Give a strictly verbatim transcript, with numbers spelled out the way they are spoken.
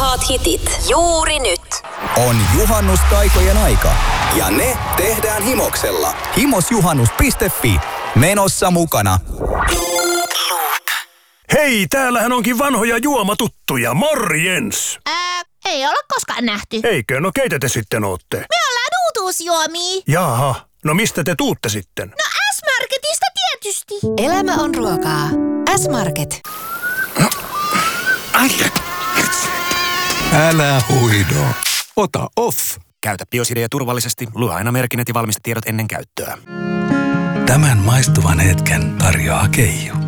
Parhaat hitit juuri nyt. On juhannustaikojen aika ja ne tehdään Himoksella. himosjuhannus piste fi. Menossa mukana. Hei, täällähän onkin vanhoja juomatuttuja. Morjens! Ää, ei olla koskaan nähty. Eikö? No keitä te sitten ootte? Me ollaan uutuusjuomia. Jaha, no mistä te tuutte sitten? No S-Marketista tietysti. Elämä on ruokaa. S-Market. Älä huido. Ota off. Käytä Biosidea turvallisesti. Lue aina merkinnät ja valmistetiedot ennen käyttöä. Tämän maistuvan hetken tarjoaa Keijo.